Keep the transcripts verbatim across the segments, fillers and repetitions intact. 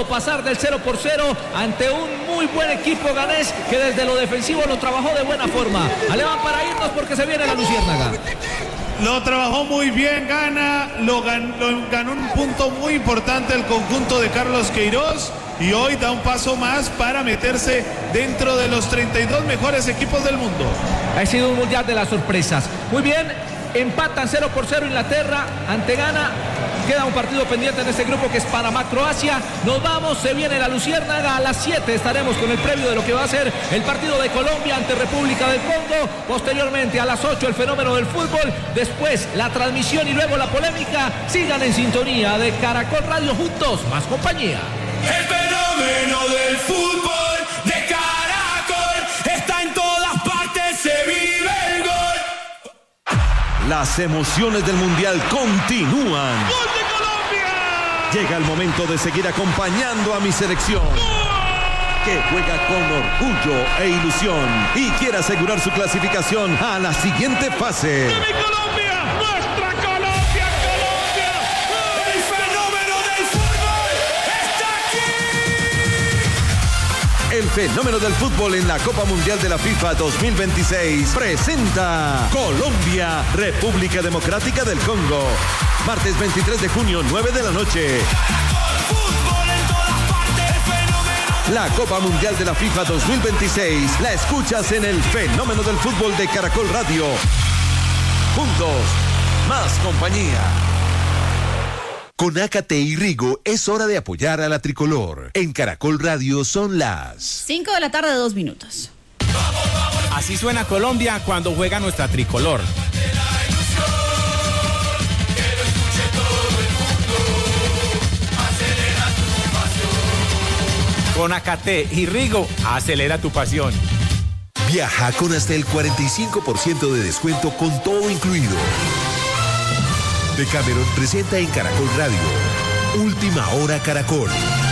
pudo pasar del cero por cero ante un muy buen equipo ganés que desde lo defensivo lo trabajó de buena forma. Alemán, para irnos porque se viene la Luciérnaga. Lo trabajó muy bien, gana, lo ganó, lo ganó un punto muy importante el conjunto de Carlos Queiroz y hoy da un paso más para meterse dentro de los treinta y dos mejores equipos del mundo. Ha sido un mundial de las sorpresas. Muy bien, empatan cero por cero Inglaterra ante Ghana. Queda un partido pendiente en este grupo que es Panamá-Croacia. Nos vamos, se viene la Luciérnaga. A las siete estaremos con el previo de lo que va a ser el partido de Colombia ante República del Congo. Posteriormente a las ocho el fenómeno del fútbol. Después la transmisión y luego la polémica. Sigan en sintonía de Caracol Radio, juntos, más compañía. El fenómeno del fútbol de Caracol está en todas partes, se vive el gol. Las emociones del Mundial continúan. ¡Gol de Colombia! Llega el momento de seguir acompañando a mi selección, que juega con orgullo e ilusión y quiere asegurar su clasificación a la siguiente fase. ¡De mi Colombia! ¡Nuestra Colombia, Colombia! ¡El fenómeno del fútbol está aquí! El fenómeno del fútbol en la Copa Mundial de la FIFA dos mil veintiséis presenta Colombia, República Democrática del Congo. Martes veintitrés de junio, nueve de la noche. Fútbol en todas partes, fenómeno. La Copa Mundial de la FIFA dos mil veintiséis la escuchas en el fenómeno del fútbol de Caracol Radio. Juntos, más compañía. Con Ácate y Rigo es hora de apoyar a la tricolor. En Caracol Radio son las cinco de la tarde, dos minutos. Así suena Colombia cuando juega nuestra tricolor. Con Ácate y Rigo, acelera tu pasión. Viaja con hasta el cuarenta y cinco por ciento de descuento con todo incluido. Decameron presenta en Caracol Radio Última Hora Caracol.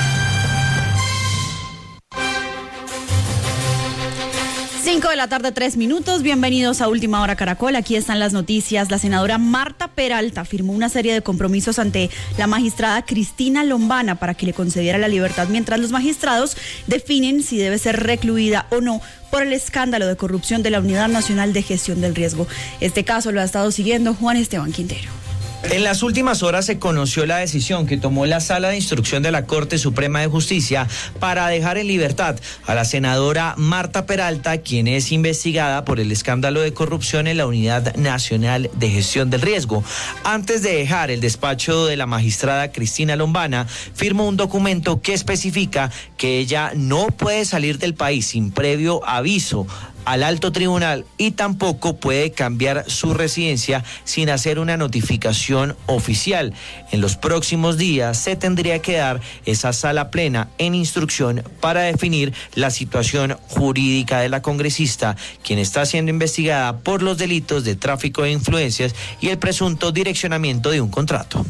cinco de la tarde, tres minutos. Bienvenidos a Última Hora Caracol. Aquí están las noticias. La senadora Marta Peralta firmó una serie de compromisos ante la magistrada Cristina Lombana para que le concediera la libertad mientras los magistrados definen si debe ser recluida o no por el escándalo de corrupción de la Unidad Nacional de Gestión del Riesgo. Este caso lo ha estado siguiendo Juan Esteban Quintero. En las últimas horas se conoció la decisión que tomó la Sala de Instrucción de la Corte Suprema de Justicia para dejar en libertad a la senadora Marta Peralta, quien es investigada por el escándalo de corrupción en la Unidad Nacional de Gestión del Riesgo. Antes de dejar el despacho de la magistrada Cristina Lombana, firmó un documento que especifica que ella no puede salir del país sin previo aviso al alto tribunal y tampoco puede cambiar su residencia sin hacer una notificación oficial. En los próximos días se tendría que dar esa sala plena en instrucción para definir la situación jurídica de la congresista, quien está siendo investigada por los delitos de tráfico de influencias y el presunto direccionamiento de un contrato.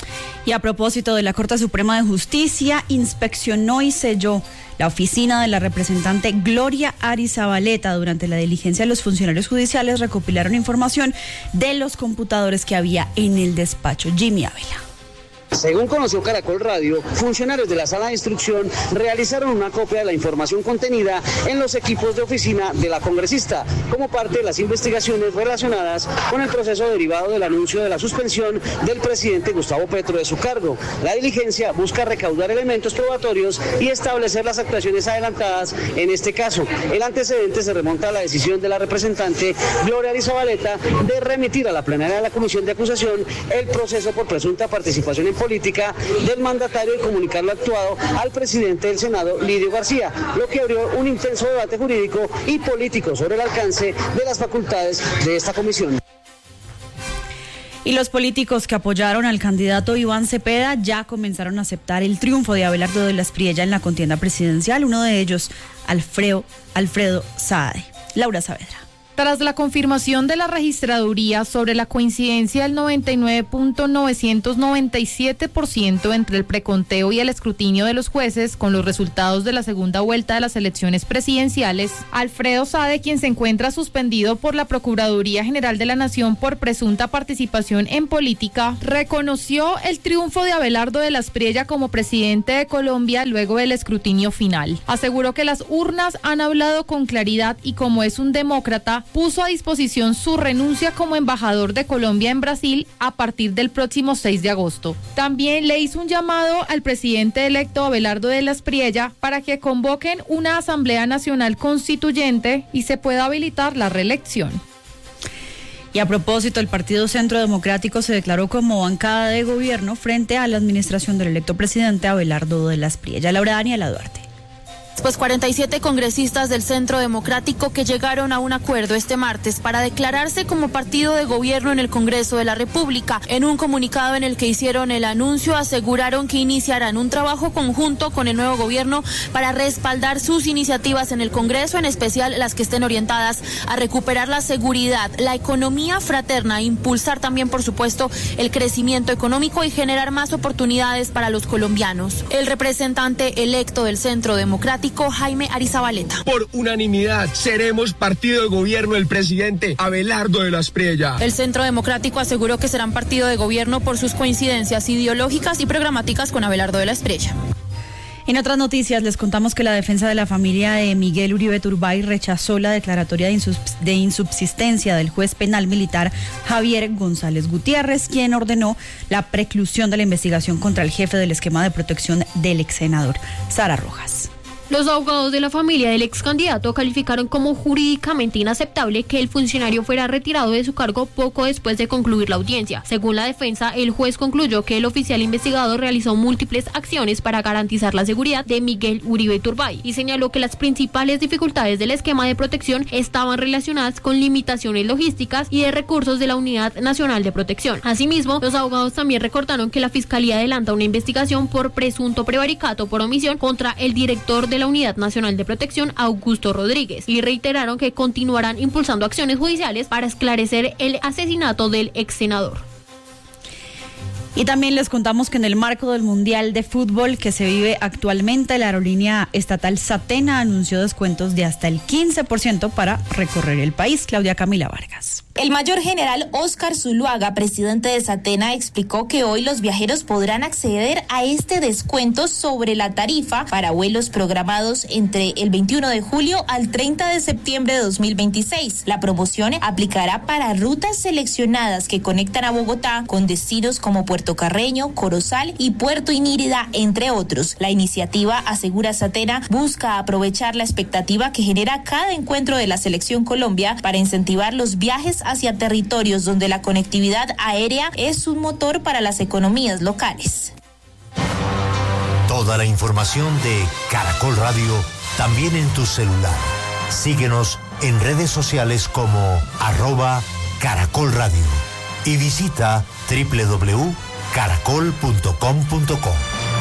Y a propósito de la Corte Suprema de Justicia, inspeccionó y selló la oficina de la representante Gloria Arizabaleta. Durante la diligencia, los funcionarios judiciales recopilaron información de los computadores que había en el despacho. Jimmy Ávila. Según conoció Caracol Radio, funcionarios de la Sala de Instrucción realizaron una copia de la información contenida en los equipos de oficina de la congresista, como parte de las investigaciones relacionadas con el proceso derivado del anuncio de la suspensión del presidente Gustavo Petro de su cargo. La diligencia busca recaudar elementos probatorios y establecer las actuaciones adelantadas en este caso. El antecedente se remonta a la decisión de la representante Gloria Arizabaleta de remitir a la plenaria de la Comisión de Acusación el proceso por presunta participación en política del mandatario y comunicar lo actuado al presidente del Senado, Lidio García, lo que abrió un intenso debate jurídico y político sobre el alcance de las facultades de esta comisión. Y los políticos que apoyaron al candidato Iván Cepeda ya comenzaron a aceptar el triunfo de Abelardo de la Espriella en la contienda presidencial, uno de ellos, Alfredo, Alfredo Saade. Laura Saavedra. Tras la confirmación de la registraduría sobre la coincidencia del noventa y nueve punto novecientos noventa y siete por ciento entre el preconteo y el escrutinio de los jueces con los resultados de la segunda vuelta de las elecciones presidenciales, Alfredo Sade, quien se encuentra suspendido por la Procuraduría General de la Nación por presunta participación en política, reconoció el triunfo de Abelardo de las Priella como presidente de Colombia luego del escrutinio final. Aseguró que las urnas han hablado con claridad y, como es un demócrata, puso a disposición su renuncia como embajador de Colombia en Brasil a partir del próximo seis de agosto. También le hizo un llamado al presidente electo Abelardo de las Priella para que convoquen una Asamblea Nacional Constituyente y se pueda habilitar la reelección. Y a propósito, el Partido Centro Democrático se declaró como bancada de gobierno frente a la administración del electo presidente Abelardo de las Priella. Laura Daniela Duarte. Pues cuarenta y siete congresistas del Centro Democrático que llegaron a un acuerdo este martes para declararse como partido de gobierno en el Congreso de la República. En un comunicado en el que hicieron el anuncio, aseguraron que iniciarán un trabajo conjunto con el nuevo gobierno para respaldar sus iniciativas en el Congreso, en especial las que estén orientadas a recuperar la seguridad, la economía fraterna, impulsar también, por supuesto, el crecimiento económico y generar más oportunidades para los colombianos. El representante electo del Centro Democrático, Jaime Arizabaleta. Por unanimidad seremos partido de gobierno del presidente Abelardo de las Priella. El Centro Democrático aseguró que serán partido de gobierno por sus coincidencias ideológicas y programáticas con Abelardo de las Priella. En otras noticias les contamos que la defensa de la familia de Miguel Uribe Turbay rechazó la declaratoria de insubsistencia del juez penal militar Javier González Gutiérrez, quien ordenó la preclusión de la investigación contra el jefe del esquema de protección del ex senador, Sara Rojas. Los abogados de la familia del ex candidato calificaron como jurídicamente inaceptable que el funcionario fuera retirado de su cargo poco después de concluir la audiencia. Según la defensa, el juez concluyó que el oficial investigado realizó múltiples acciones para garantizar la seguridad de Miguel Uribe Turbay y señaló que las principales dificultades del esquema de protección estaban relacionadas con limitaciones logísticas y de recursos de la Unidad Nacional de Protección. Asimismo, los abogados también recordaron que la Fiscalía adelanta una investigación por presunto prevaricato por omisión contra el director de de la Unidad Nacional de Protección, Augusto Rodríguez, y reiteraron que continuarán impulsando acciones judiciales para esclarecer el asesinato del ex senador. Y también les contamos que en el marco del Mundial de Fútbol que se vive actualmente, la aerolínea estatal Satena anunció descuentos de hasta el quince por ciento para recorrer el país. Claudia Camila Vargas. El mayor general Óscar Zuluaga, presidente de Satena, explicó que hoy los viajeros podrán acceder a este descuento sobre la tarifa para vuelos programados entre el veintiuno de julio al treinta de septiembre de dos mil veintiséis. La promoción aplicará para rutas seleccionadas que conectan a Bogotá con destinos como Puerto Carreño, Corozal y Puerto Inírida, entre otros. La iniciativa, asegura Satena, busca aprovechar la expectativa que genera cada encuentro de la Selección Colombia para incentivar los viajes hacia territorios donde la conectividad aérea es un motor para las economías locales. Toda la información de Caracol Radio también en tu celular. Síguenos en redes sociales como arroba Caracol Radio y visita doble u doble u doble u punto caracol punto com punto co.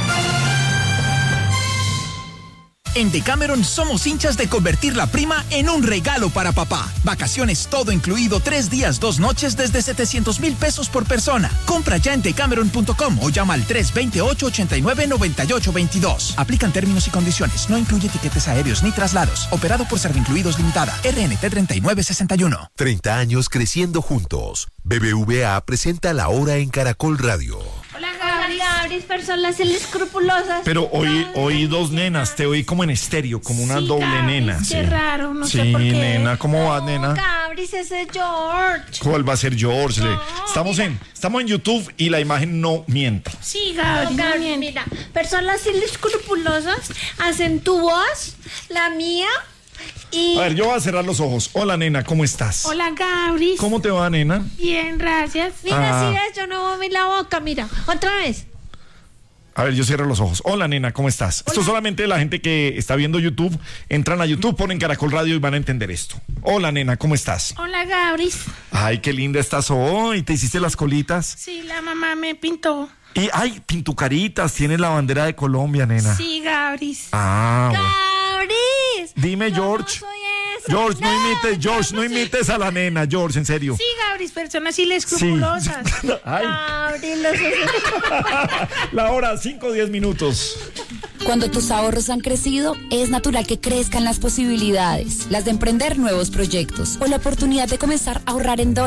En Decameron somos hinchas de convertir la prima en un regalo para papá. Vacaciones todo incluido, tres días, dos noches desde setecientos mil pesos por persona. Compra ya en decameron punto com o llama al tres dos ocho, ocho nueve, nueve ocho dos dos. Aplican términos y condiciones. No incluye tiquetes aéreos ni traslados. Operado por Servincluidos Limitada. R N T treinta y nueve sesenta y uno. treinta años creciendo juntos. B B V A presenta La Hora en Caracol Radio. Hola, Gabris. Gabris, personas escrupulosas. Pero hoy, oí dos nenas, te oí como en estéreo, como una sí, doble Gabris, nena. Qué sí. raro, no sí, sé por qué. Sí, nena, ¿cómo vas, no, nena? Gabris, ese es George. ¿Cuál va a ser George? No, estamos, mira. en, estamos en YouTube y la imagen no miente. Sí, Gabris, no, Gabris, no mira, personas inescrupulosas hacen tu voz, la mía. Y... A ver, yo voy a cerrar los ojos. Hola, nena, ¿cómo estás? Hola, Gabris. ¿Cómo te va, nena? Bien, gracias. Mira, Ah. si ves, yo no moví la boca, mira. Otra vez. A ver, yo cierro los ojos. Hola, nena, ¿cómo estás? Hola. Esto solamente la gente que está viendo YouTube, entran a YouTube, ponen Caracol Radio y van a entender esto. Hola, nena, ¿cómo estás? Hola, Gabris. Ay, qué linda estás hoy. ¿Te hiciste las colitas? Sí, la mamá me pintó. Y, ay, pintucaritas, tienes la bandera de Colombia, nena. Sí, Gabris. Ah, bueno. Gabris. Dime, Yo George. No soy George, no imites, George, no imites a la nena, George, en serio. Sí, Gabris, personas inescrupulosas. Sí. Ay. Gabri, los... La hora, cinco o diez minutos. Cuando tus ahorros han crecido, es natural que crezcan las posibilidades, las de emprender nuevos proyectos o la oportunidad de comenzar a ahorrar en dólares.